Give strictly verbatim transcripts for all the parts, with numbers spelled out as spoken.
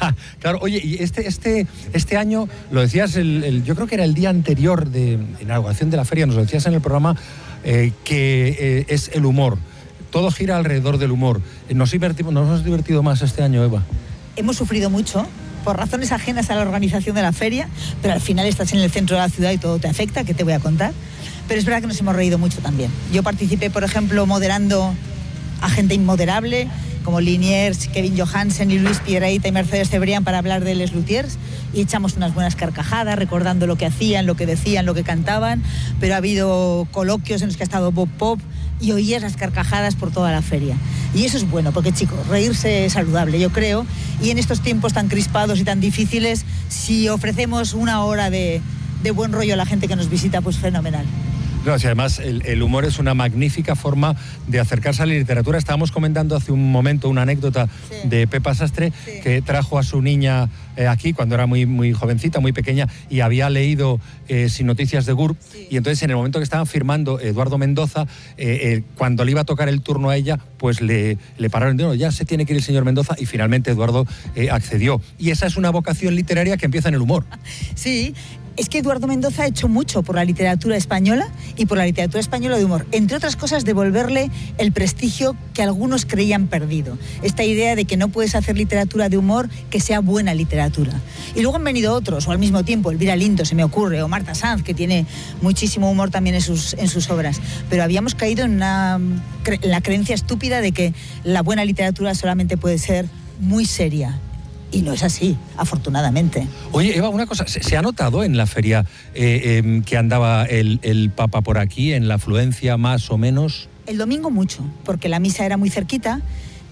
Claro, oye, y este, este, este año, lo decías, el, el, yo creo que era el día anterior de inauguración de la feria, nos lo decías en el programa, eh, que eh, es el humor. Todo gira alrededor del humor. ¿Nos, divertimos, ¿Nos hemos divertido más este año, Eva? Hemos sufrido mucho, por razones ajenas a la organización de la feria, pero al final estás en el centro de la ciudad y todo te afecta, que te voy a contar. Pero es verdad que nos hemos reído mucho también. Yo participé, por ejemplo, moderando a gente inmoderable, como Liniers, Kevin Johansen y Luis Piedrahita y Mercedes Cebrián para hablar de Les Luthiers, y echamos unas buenas carcajadas recordando lo que hacían, lo que decían, lo que cantaban, pero ha habido coloquios en los que ha estado Bob Pop y oías las carcajadas por toda la feria. Y eso es bueno, porque chicos, reírse es saludable, yo creo, y en estos tiempos tan crispados y tan difíciles, si ofrecemos una hora de, de buen rollo a la gente que nos visita, pues fenomenal. No, si además el, el humor es una magnífica forma de acercarse a la literatura. Estábamos comentando hace un momento una anécdota sí. de Pepa Sastre, sí. que trajo a su niña eh, aquí cuando era muy, muy jovencita, muy pequeña, y había leído eh, Sin Noticias de Gurb, sí. y entonces en el momento que estaban firmando Eduardo Mendoza, eh, eh, cuando le iba a tocar el turno a ella, pues le, le pararon, no, ya se tiene que ir el señor Mendoza, y finalmente Eduardo eh, accedió. Y esa es una vocación literaria que empieza en el humor. Sí. Es que Eduardo Mendoza ha hecho mucho por la literatura española y por la literatura española de humor. Entre otras cosas, devolverle el prestigio que algunos creían perdido. Esta idea de que no puedes hacer literatura de humor que sea buena literatura. Y luego han venido otros, o al mismo tiempo, Elvira Lindo, se me ocurre, o Marta Sanz, que tiene muchísimo humor también en sus, en sus obras. Pero habíamos caído en, una, en la creencia estúpida de que la buena literatura solamente puede ser muy seria. Y no es así, afortunadamente. Oye, Eva, una cosa, ¿se, se ha notado en la feria eh, eh, que andaba el, el Papa por aquí, en la afluencia más o menos? El domingo mucho, porque la misa era muy cerquita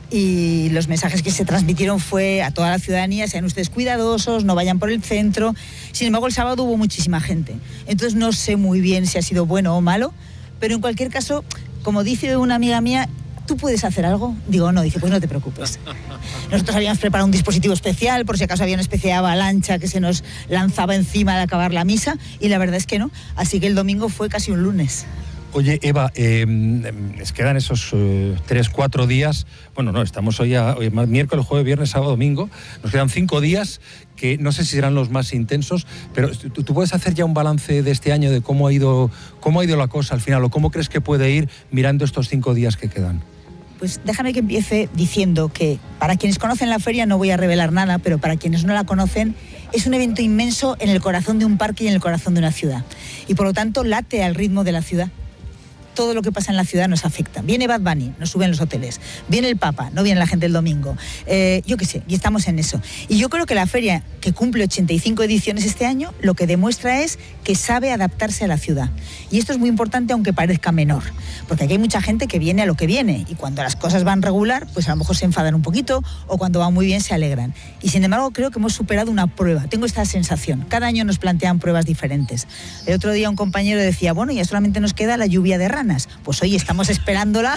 y los mensajes que se transmitieron fue a toda la ciudadanía: sean ustedes cuidadosos, no vayan por el centro. Sin embargo, el sábado hubo muchísima gente. Entonces no sé muy bien si ha sido bueno o malo, pero en cualquier caso, como dice una amiga mía, ¿tú puedes hacer algo? Digo, no. Dice, pues no te preocupes. Nosotros habíamos preparado un dispositivo especial por si acaso había una especie de avalancha que se nos lanzaba encima al acabar la misa, y la verdad es que no. Así que el domingo fue casi un lunes. Oye, Eva, eh, les quedan esos eh, tres, cuatro días. Bueno, no, estamos hoy a hoy, miércoles, jueves, viernes, sábado, domingo. Nos quedan cinco días que no sé si serán los más intensos, pero ¿tú, tú puedes hacer ya un balance de este año de cómo ha ido, cómo ha ido la cosa al final, o cómo crees que puede ir mirando estos cinco días que quedan? Pues déjame que empiece diciendo que para quienes conocen la feria no voy a revelar nada, pero para quienes no la conocen, es un evento inmenso en el corazón de un parque y en el corazón de una ciudad. Y por lo tanto late al ritmo de la ciudad. Todo lo que pasa en la ciudad nos afecta. Viene Bad Bunny, nos suben los hoteles. Viene el Papa, no viene la gente el domingo. Eh, yo qué sé, y estamos en eso. Y yo creo que la feria, que cumple ochenta y cinco ediciones este año, lo que demuestra es que sabe adaptarse a la ciudad. Y esto es muy importante, aunque parezca menor. Porque aquí hay mucha gente que viene a lo que viene. Y cuando las cosas van regular, pues a lo mejor se enfadan un poquito, o cuando van muy bien se alegran. Y sin embargo, creo que hemos superado una prueba. Tengo esta sensación. Cada año nos plantean pruebas diferentes. El otro día un compañero decía, bueno, ya solamente nos queda la lluvia de ranas. Pues hoy estamos esperándola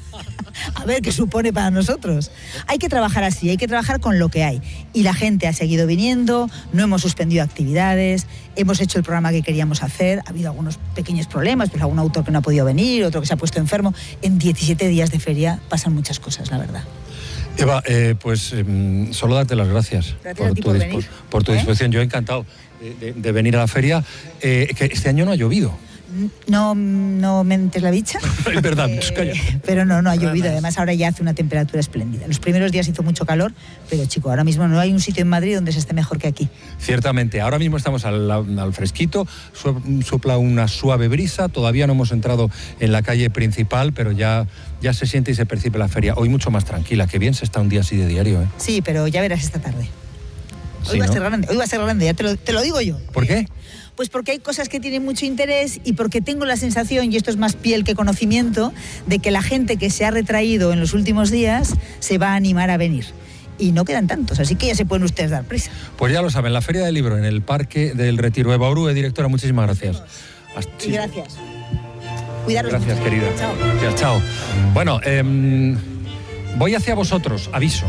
a ver qué supone para nosotros. Hay que trabajar así, hay que trabajar con lo que hay. Y la gente ha seguido viniendo, no hemos suspendido actividades, hemos hecho el programa que queríamos hacer, ha habido algunos pequeños problemas, pues algún autor que no ha podido venir, otro que se ha puesto enfermo. En diecisiete días de feria pasan muchas cosas, la verdad. Eva, eh, pues eh, solo darte las gracias, gracias por, tu tu dispo por tu ¿Eh? disposición. Yo encantado de, de, de venir a la feria, eh, que este año no ha llovido. No, no mentes la bicha. Es verdad, eh, calla. Pero no, no ha llovido. Además, ahora ya hace una temperatura espléndida. Los primeros días hizo mucho calor, pero chico, ahora mismo no hay un sitio en Madrid donde se esté mejor que aquí. Ciertamente, ahora mismo estamos al, al fresquito, sopla una suave brisa, todavía no hemos entrado en la calle principal, pero ya, ya se siente y se percibe la feria. Hoy mucho más tranquila, que bien se está un día así de diario, ¿eh? Sí, pero ya verás esta tarde. Hoy, sí, va, ¿no? a ser grande, hoy va a ser grande, ya te lo, te lo digo yo. ¿Por qué? Pues porque hay cosas que tienen mucho interés y porque tengo la sensación, y esto es más piel que conocimiento, de que la gente que se ha retraído en los últimos días se va a animar a venir. Y no quedan tantos, así que ya se pueden ustedes dar prisa. Pues ya lo saben, la Feria del Libro en el Parque del Retiro. Eva Orue, directora, muchísimas gracias. Hasta... Y gracias. Cuidaros Gracias, mucho. querida. Chao. Gracias, chao. Bueno, eh, voy hacia vosotros, aviso.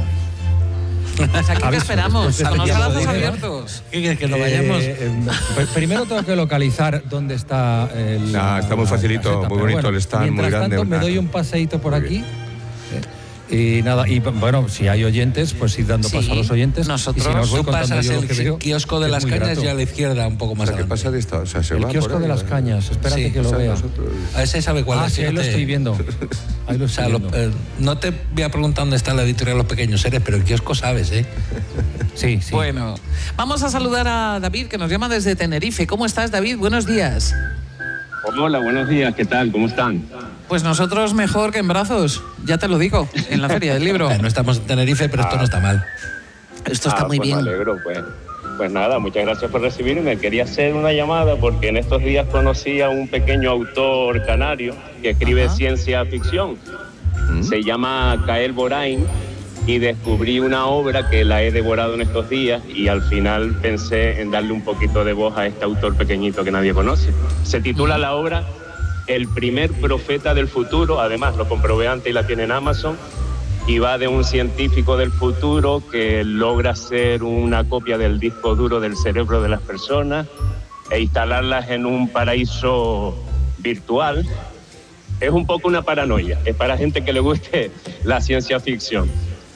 Aquí te esperamos, a los brazos abiertos. ¿Qué quieres que lo vayamos? Eh, eh, pues primero tengo que localizar dónde está el. Nah, está muy facilito, muy bonito bueno, el stand, mientras muy grande. Tanto, me una... doy un paseíto por aquí. Eh, Y nada, y bueno, si hay oyentes, pues ir dando Sí, paso a los oyentes. nosotros, y si nos voy Tú contando pasas yo lo el que veo, kiosco de es las muy cañas grato. y a la izquierda, un poco O más sea, ¿qué adelante. pasa de esta? O sea, se El va kiosco por de ahí, las ¿eh? cañas, espérate Sí, que lo O sea, vea. nosotros- A ese sabe cuál Ah, es. sí, ahí lo fíjate. estoy viendo. Ahí lo O estoy sea, lo- viendo. eh, no te voy a preguntar dónde está la editorial Los Pequeños Seres, pero el kiosco sabes, ¿eh? Sí, sí. Bueno, vamos a saludar a David, que nos llama desde Tenerife. ¿Cómo estás, David? Buenos días. Hola, buenos días, ¿qué tal? ¿Cómo están? Pues nosotros mejor que en brazos, ya te lo digo, en la feria del libro. Eh, No estamos en Tenerife, pero esto no está mal. Esto está Ah, muy pues bien. Me alegro, pues. Pues nada, muchas gracias por recibirme. Quería hacer una llamada porque en estos días conocí a un pequeño autor canario que escribe Ajá. ciencia ficción. Se llama Kael Borain y descubrí una obra que la he devorado en estos días y al final pensé en darle un poquito de voz a este autor pequeñito que nadie conoce. Se titula la obra El primer profeta del futuro, además lo comprobé antes y la tiene en Amazon, y va de un científico del futuro que logra hacer una copia del disco duro del cerebro de las personas e instalarlas en un paraíso virtual. Es un poco una paranoia, es para gente que le guste la ciencia ficción.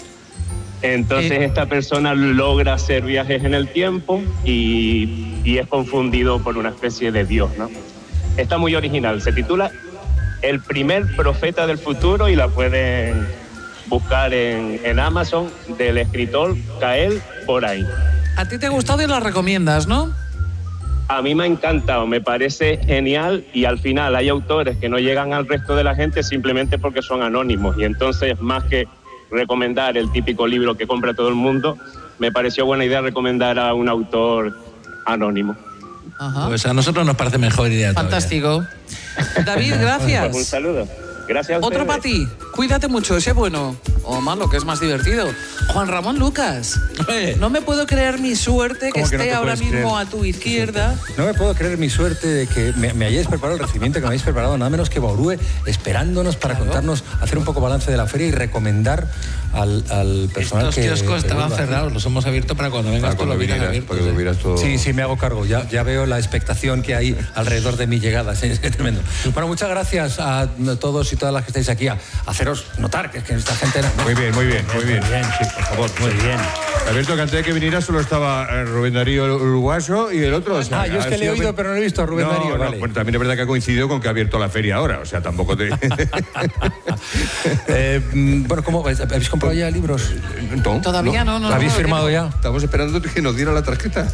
Entonces Eh. esta persona logra hacer viajes en el tiempo y, y es confundido por una especie de dios, ¿no? Está muy original, se titula El primer profeta del futuro y la pueden buscar en, en Amazon, del escritor Kael Borain. A ti te ha gustado y la recomiendas, ¿no? A mí me ha encantado, me parece genial y al final hay autores que no llegan al resto de la gente simplemente porque son anónimos y entonces más que recomendar el típico libro que compra todo el mundo, me pareció buena idea recomendar a un autor anónimo. Ajá. Pues a nosotros nos parece mejor idea todavía. Fantástico. David, gracias. Pues un saludo. Gracias a Otro ustedes. para ti. Cuídate mucho, sé bueno. O malo, que es más divertido. Juan Ramón Lucas. Eh. No me puedo creer mi suerte que ¿Cómo que no esté te ahora puedes mismo creer? a tu izquierda. No me puedo creer mi suerte de que me, me hayáis preparado el recibimiento que me habéis preparado, nada menos que Baurúe, esperándonos para Claro. contarnos, hacer un poco balance de la feria y recomendar al, al personal Estos que... kioscos que estaban vuelva. cerrados, los hemos abierto para cuando vengas Para tú lo cuando vieras vinieras, abiertos. para que ¿eh? vieras todo. Sí, sí, me hago cargo. Ya, ya veo la expectación que hay alrededor de mi llegada. Sí, es tremendo. Bueno, muchas gracias a todos y todas las que estáis aquí. A haceros notar que, que esta gente... Muy bien, muy bien, muy bien. bien, sí, por favor, muy bien. Alberto, que antes de que viniera solo estaba eh, Rubén Darío Uruguayo y el otro. O sea, Ah, yo es ha que le he sido- oído, pero no he visto a Rubén No, Darío. no, Vale. bueno, también es verdad que ha coincidido con que ha abierto la feria ahora, o sea, tampoco te... Eh, mm, bueno, ¿cómo habéis comprado ya libros? No, Todavía no, no. ¿Lo habéis no, firmado ya? Estamos esperando que nos diera la tarjeta.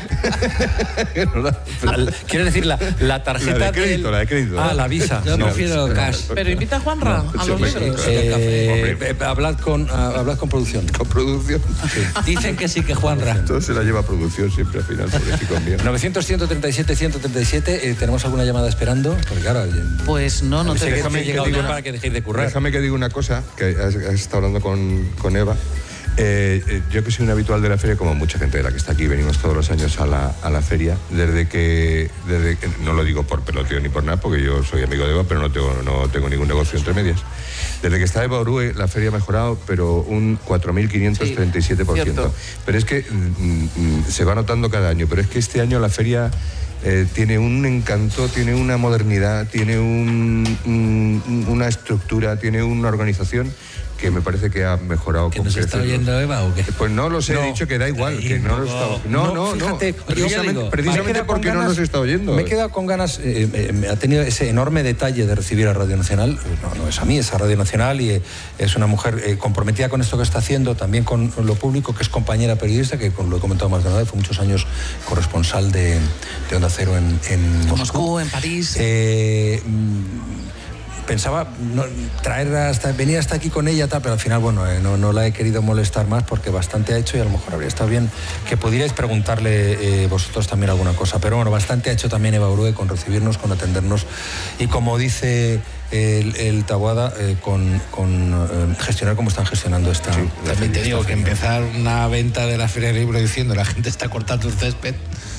Que nos la- La- ¿Quieres decir la, la tarjeta La de crédito, del- la de crédito. Ah, la visa. Yo No, prefiero no, cash. Pero invita a Juanra No, a sí, los hombre, libros. claro. Eh, Hombre. eh, hablad, con, ah, hablad con producción. Con producción. Dicen que sí, que Juanra. Todo se la lleva a producción siempre al final, porque sí conviene. novecientos, ciento treinta y siete, ciento treinta y siete. Eh, ¿Tenemos alguna llamada esperando? Porque claro, Pues no, no sé te que déjame he llegado digo yo nada. para que dejéis de currar. Déjame que diga una cosa, que has, has estado hablando con, con Eva. Eh, eh, yo que soy un habitual de la feria, como mucha gente de la que está aquí, venimos todos los años a la, a la feria, desde que, desde que- no lo digo por peloteo ni por nada, porque yo soy amigo de Eva, pero no tengo, no tengo ningún negocio entre medias. Desde que está Eva Orue, la feria ha mejorado, pero un cuatro mil quinientos treinta y siete por ciento. cierto. Pero es que mm, mm, se va notando cada año, pero es que este año la feria... Eh, tiene un encanto, tiene una modernidad, tiene un, un- una estructura, tiene una organización que me parece que ha mejorado ¿Que con nos está creces. oyendo Eva o qué? Pues no lo sé, No. he dicho que da igual, que no lo está... No, no, no, fíjate, yo precisamente, digo, me he precisamente quedado con porque no ganas- nos está oyendo. Me he quedado con ganas, eh, eh, me ha tenido ese enorme detalle de recibir a Radio Nacional, no, no es a mí, es a Radio Nacional y eh, es una mujer eh, comprometida con esto que está haciendo, también con lo público, que es compañera periodista, que con- lo he comentado más de una vez, fue muchos años corresponsal de, de Onda Cero en, en Moscú. Moscú, en París. Eh, mm, pensaba no, traer hasta, venir hasta aquí con ella, tal, pero al final, bueno, eh, no, no la he querido molestar más porque bastante ha hecho y a lo mejor habría estado bien que pudierais preguntarle eh, vosotros también alguna cosa. Pero bueno, bastante ha hecho también Eva Orue con recibirnos, con atendernos y como dice el, el Taboada, eh, con, con eh, gestionar como están gestionando esta... También te digo que empezar una venta de la Feria del Libro diciendo la gente está cortando el césped.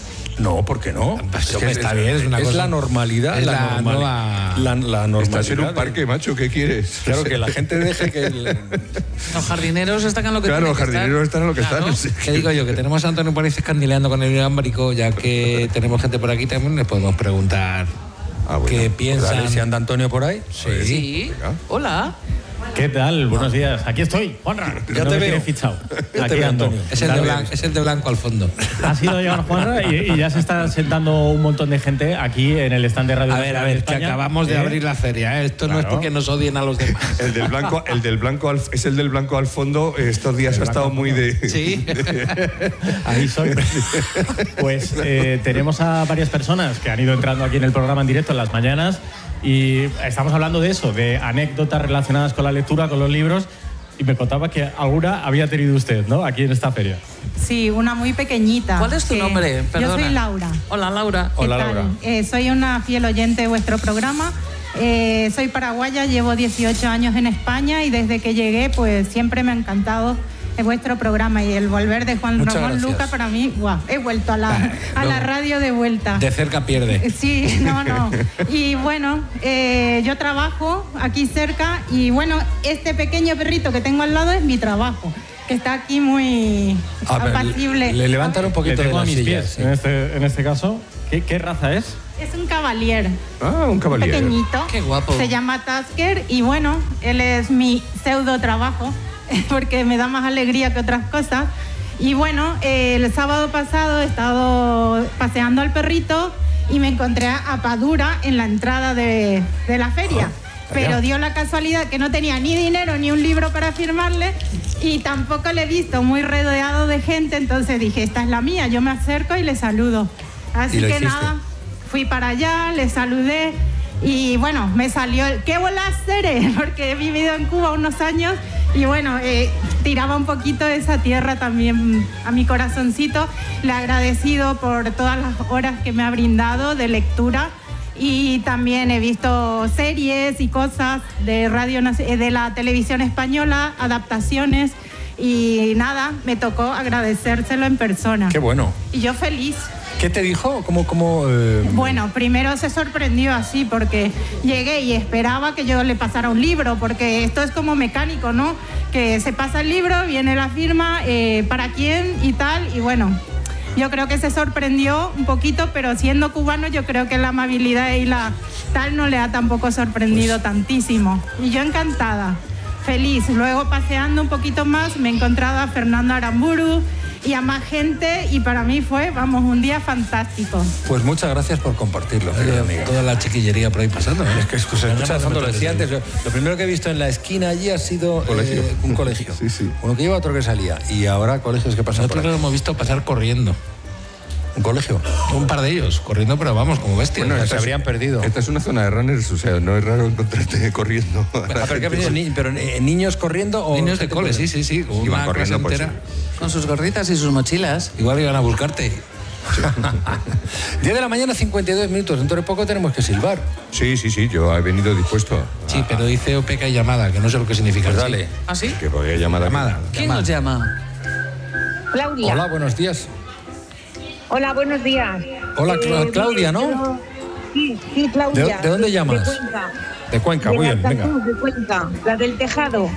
No, ¿por qué no? Pues, Es hombre, que está bien, es una cosa- la normalidad. es la, la normal- nueva- la, la normalidad. Estás en un de- parque, macho, ¿qué quieres? Claro, que la gente deje que... el- Los jardineros están en lo que Claro, tienen los que estar. jardineros están en lo que Claro. están. ¿Qué digo yo? Que tenemos a Antonio Párez escandileando con el ámbrico, ya que tenemos gente por aquí, también les podemos preguntar Ah, bueno. qué Dale, piensan. si anda Antonio por ahí. Sí. Sí. Venga. Hola. ¿Qué tal? Buenos días. Aquí estoy, Juanra. Ya no te me veo. fichado. Ya Aquí te veo, ando. Antonio. Es el, de blanco, es el de blanco al fondo. Ha sido llegar Juanra y, y ya se está sentando un montón de gente aquí en el stand de Radio A ver, a Nacional ver, de que España. acabamos de ¿Eh? abrir la feria. ¿eh? Esto Claro. no es porque nos odien a los demás. El del blanco, el del blanco al, es el del blanco al fondo. Estos días El ha estado blanco muy al de. Sí. Ahí soy. Pues eh, tenemos a varias personas que han ido entrando aquí en el programa en directo en las mañanas y estamos hablando de eso, de anécdotas relacionadas con la lectura, con los libros. Y me contaba que alguna había tenido usted, ¿no? Aquí en esta feria. Sí, una muy pequeñita. ¿Cuál es tu que- nombre? Perdona. Yo soy Laura. Hola, Laura. ¿Qué Hola, tal? Laura. Eh, soy una fiel oyente de vuestro programa. Eh, soy paraguaya, llevo dieciocho años en España y desde que llegué, pues siempre me ha encantado vuestro programa y el volver de Juan Muchas Ramón gracias. Luca para mí, guau, he vuelto a la, a la No. radio de vuelta. De cerca pierde. Sí, no, no. Y bueno, eh, yo trabajo aquí cerca y bueno, este pequeño perrito que tengo al lado es mi trabajo, que está aquí muy A ver, apacible. le levantan un Le poquito de tengo a las mis sillas. pies, sí. en, este, en este caso. ¿Qué, qué raza es? Es un cavalier. Ah, un caballero. Pequeñito. Qué guapo. Se llama Tasker y bueno, él es mi pseudo trabajo porque me da más alegría que otras cosas. Y bueno, eh, el sábado pasado he estado paseando al perrito y me encontré a Padura en la entrada de, de la feria. Pero dio la casualidad que no tenía ni dinero ni un libro para firmarle y tampoco le he visto muy rodeado de gente, entonces dije, esta es la mía, yo me acerco y le saludo. Así ¿Y lo que hiciste? nada, fui para allá, le saludé y bueno, me salió el ¿qué bolas seré? Porque he vivido en Cuba unos años y bueno, eh, tiraba un poquito de esa tierra también a mi corazoncito. Le he agradecido por todas las horas que me ha brindado de lectura y también he visto series y cosas de radio Nac- de la televisión española, adaptaciones y nada, me tocó agradecérselo en persona. Qué bueno. Y yo feliz. ¿Qué te dijo? ¿Cómo, cómo, eh, Bueno, primero se sorprendió así porque llegué y esperaba que yo le pasara un libro, porque esto es como mecánico, ¿no? Que se pasa el libro, viene la firma, eh, para quién y tal, y bueno, yo creo que se sorprendió un poquito, pero siendo cubano yo creo que la amabilidad y la tal no le ha tampoco sorprendido tantísimo. Y yo encantada, feliz. Luego paseando un poquito más me he encontrado a Fernando Aramburu y a más gente y para mí fue, vamos, un día fantástico. Pues muchas gracias por compartirlo, querida amiga. Toda la chiquillería por ahí pasando. ¿eh? Es que se escucha fondo, lo decía antes. Lo lo primero que he visto en la esquina allí ha sido Colegio. eh, un colegio. Sí, sí. Uno que iba, otro que salía. Y ahora colegios que pasan por Nosotros aquí. lo hemos visto pasar corriendo. Un colegio. Un par de ellos, corriendo, pero vamos, como bestias. Bueno, Se esta es- habrían perdido. Esta es una zona de runners, o sea, no es raro encontrarte corriendo. a la Ah, pero, ¿qué ha gente. venido? Ni- pero eh, niños corriendo o Niños de gente cole, sí, corriendo? sí, sí. Con Iban una clase corriendo, pues, entera. Con sus gorritas y sus mochilas. Igual iban a buscarte. diez de la mañana, cincuenta y dos minutos. Dentro de poco tenemos que silbar. Sí, sí, sí, yo he venido dispuesto. a- Sí, pero dice O P K y llamada, que no sé lo que significa. Pues sí. dale. ¿Ah, sí? Que podía llamar a Llamada. ¿Quién llamada. nos llama? Claudia. Hola, buenos días. Hola, buenos días. Hola, Cla- Eh, Claudia, mire, ¿no? yo- Sí, sí, Claudia. ¿De- de dónde llamas? De Cuenca. De Cuenca, de muy bien, la venga. Cruz, de Cuenca, la del tejado.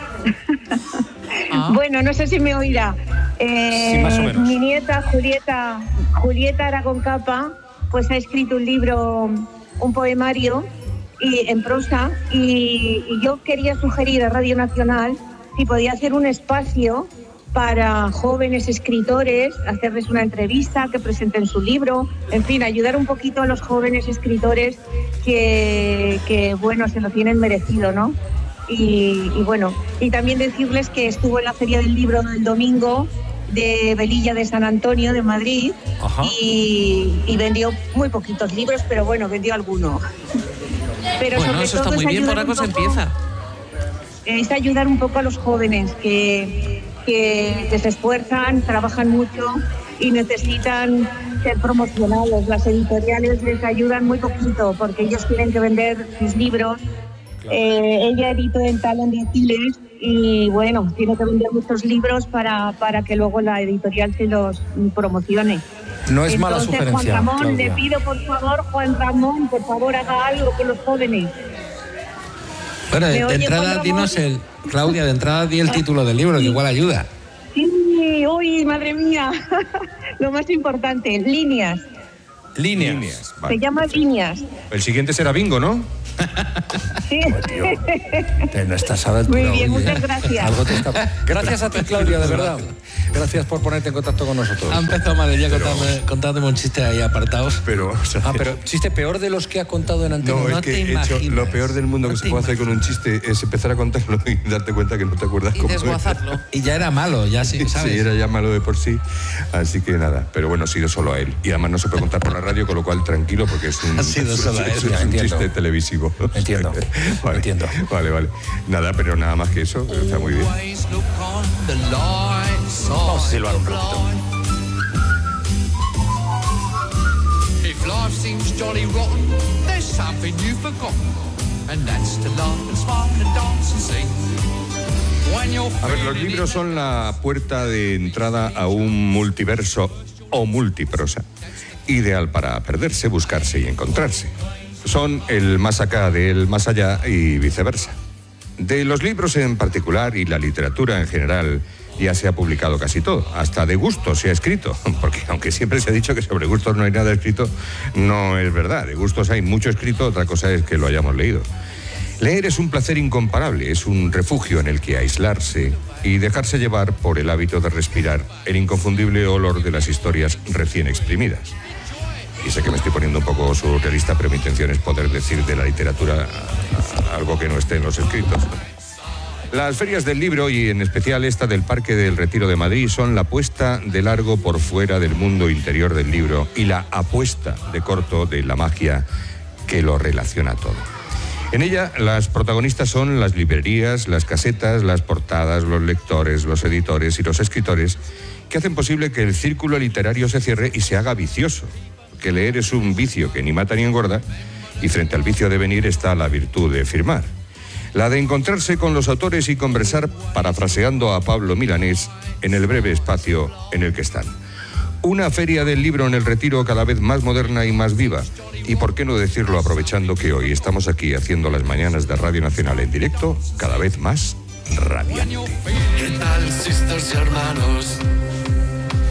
Ah. Bueno, no sé si me oirá. Eh, Sí, más o menos. Mi nieta Julieta, Julieta Aragón Capa, pues ha escrito un libro, un poemario y, en prosa, y, y yo quería sugerir a Radio Nacional si podía hacer un espacio para jóvenes escritores, hacerles una entrevista, que presenten su libro, en fin, ayudar un poquito a los jóvenes escritores que, que bueno, se lo tienen merecido, ¿no? Y, y bueno, y también decirles que estuvo en la Feria del Libro del domingo de Velilla de San Antonio, de Madrid, Ajá. y, y vendió muy poquitos libros, pero bueno, vendió alguno. Pero Bueno, sobre eso está todo muy es bien, por ayudar algo un se poco- empieza. es ayudar un poco a los jóvenes que, que, que se esfuerzan, trabajan mucho y necesitan ser promocionados. Las editoriales les ayudan muy poquito porque ellos tienen que vender sus libros. Eh, ella editó en Talón de Aquiles y bueno, tiene que vender muchos libros para, para que luego la editorial se los promocione. No es mala Entonces, sugerencia, Juan Ramón, Claudia. le pido por favor, Juan Ramón, por favor haga algo con los jóvenes. Bueno, de, ¿Me de oye, entrada Juan Ramón? dinos el... Claudia, de entrada di el título del libro, que igual ayuda. Sí, uy, madre mía, lo más importante, líneas. Líneas. Líneas, vale. Se llama Líneas. El siguiente será Bingo, ¿no? Sí. No estás a la altura. Muy bien, oye. muchas gracias. Algo te está... Gracias a ti, Claudia, de verdad. Gracias por ponerte en contacto con nosotros. Ha empezado mal ella contándome, contándome un chiste ahí apartados. Pero, o sea, Ah, pero chiste peor de los que ha contado en Antena. no, no es que te he hecho, imaginas. lo peor del mundo que No se te puede hacer con un chiste es empezar a contarlo y darte cuenta que no te acuerdas Y cómo desguazarlo. Y ya era malo, ya sí, ¿sabes? Sí, era ya malo de por sí, así que nada, pero bueno, ha sido solo a él. Y además no se puede contar por la radio, con lo cual tranquilo, porque es un, Ha sido es, solo a él, es ya un entiendo. chiste televisivo. Entiendo, Vale, entiendo. Vale, vale. Nada, pero nada más que eso, está muy bien. Vamos a silbar un ratito. If life seems jolly rotten, there's something you've forgotten, and that's to laugh and smile and dance and sing. When you're A ver, los feeling libros son la puerta de entrada a un multiverso o multiprosa, ideal para perderse, buscarse y encontrarse. Son el más acá del más allá y viceversa. De los libros en particular y la literatura en general ya se ha publicado casi todo, hasta de gustos se ha escrito, porque aunque siempre se ha dicho que sobre gustos no hay nada escrito, no es verdad, de gustos hay mucho escrito, otra cosa es que lo hayamos leído. Leer es un placer incomparable, es un refugio en el que aislarse y dejarse llevar por el hábito de respirar el inconfundible olor de las historias recién exprimidas. Y sé que me estoy poniendo un poco surrealista, pero mi intención es poder decir de la literatura algo que no esté en los escritos. Las ferias del libro, y en especial esta del Parque del Retiro de Madrid, son la puesta de largo por fuera del mundo interior del libro y la apuesta de corto de la magia que lo relaciona todo. En ella, las protagonistas son las librerías, las casetas, las portadas, los lectores, los editores y los escritores que hacen posible que el círculo literario se cierre y se haga vicioso. Que leer es un vicio que ni mata ni engorda, y frente al vicio de venir está la virtud de firmar. La de encontrarse con los autores y conversar, parafraseando a Pablo Milanés, en el breve espacio en el que están. Una feria del libro en el Retiro cada vez más moderna y más viva. Y por qué no decirlo aprovechando que hoy estamos aquí haciendo las mañanas de Radio Nacional en directo, cada vez más radiante. ¿Qué tal, sisters y hermanos?